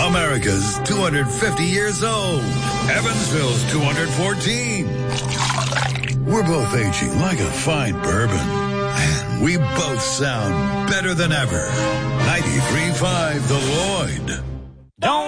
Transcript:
America's 250 years old. Evansville's 214. We're both aging like a fine bourbon. And we both sound better than ever. 93.5 The Lloyd. Don't